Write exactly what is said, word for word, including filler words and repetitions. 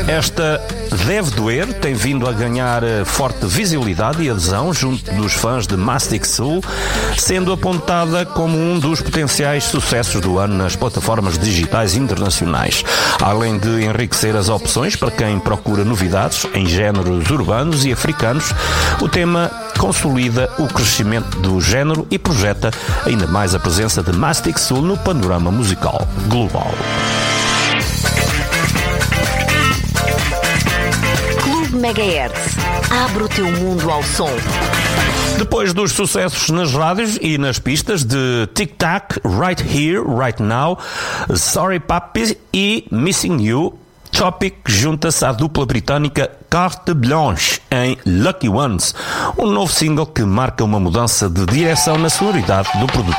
Esta Deve Doer tem vindo a ganhar forte visibilidade e adesão junto dos fãs de Mastic Soul, sendo apontada como um dos potenciais sucessos do ano nas plataformas digitais internacionais, além de enriquecer as opções para quem procura novidades em géneros urbanos e africanos. O tema consolida o crescimento do género e projeta ainda mais a presença de Mastic Soul no panorama musical global. Clube Megahertz. Abre o teu mundo ao som. Depois dos sucessos nas rádios e nas pistas de Tic Tac, Right Here, Right Now, Sorry Papi e Missing You, Topic junta-se à dupla britânica Carte Blanche em Lucky Ones, um novo single que marca uma mudança de direção na sonoridade do produtor.